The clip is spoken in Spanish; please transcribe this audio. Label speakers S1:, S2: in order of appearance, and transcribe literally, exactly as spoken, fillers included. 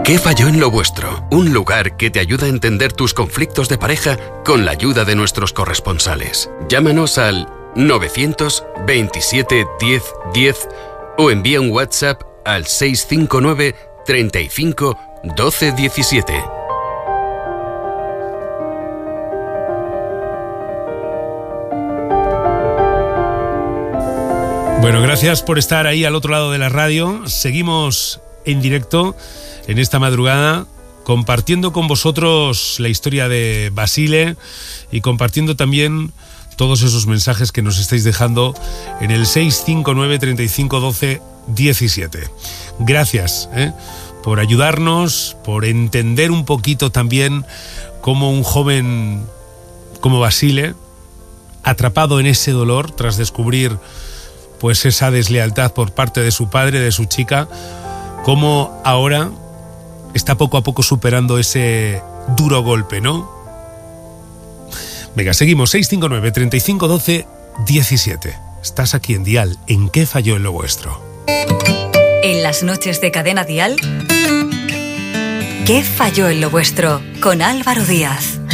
S1: ¿Qué falló en lo vuestro? Un lugar que te ayuda a entender tus conflictos de pareja con la ayuda de nuestros corresponsales. Llámanos al novecientos veintisiete diez diez o envía un WhatsApp al seis cinco nueve treinta y cinco doce diecisiete.
S2: Bueno, gracias por estar ahí al otro lado de la radio. Seguimos en directo en esta madrugada, compartiendo con vosotros la historia de Basile y compartiendo también todos esos mensajes que nos estáis dejando en el seis cinco nueve treinta y cinco doce diecisiete. Gracias ¿eh? por ayudarnos, por entender un poquito también cómo un joven como Basile, atrapado en ese dolor tras descubrir pues esa deslealtad por parte de su padre, de su chica, cómo ahora está poco a poco superando ese duro golpe, ¿no? Venga, seguimos, seis cinco nueve treinta y cinco doce diecisiete. Estás aquí en Dial, ¿en qué falló en lo vuestro?
S3: En las noches de Cadena Dial, ¿qué falló en lo vuestro? Con Álvaro Díaz.